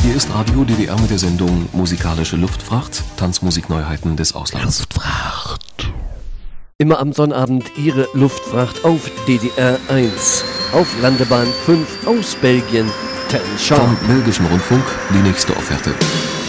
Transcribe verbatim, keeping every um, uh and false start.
Hier ist Radio D D R mit der Sendung Musikalische Luftfracht, Tanzmusikneuheiten des Auslands. Luftfracht. Immer am Sonnabend Ihre Luftfracht auf D D R eins. Auf Landebahn fünf aus Belgien, Ten Sharp. Vom belgischen Rundfunk die nächste Offerte.